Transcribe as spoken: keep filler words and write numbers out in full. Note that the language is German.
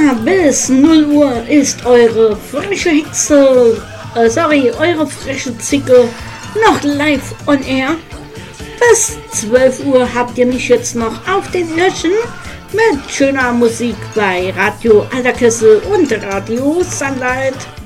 bis null Uhr ist eure frische Hexe, äh, sorry, eure frische Zicke noch live on air. Bis zwölf Uhr habt ihr mich jetzt noch auf den Löschen mit schöner Musik bei Radio Alterkessel und Radio Sunlight.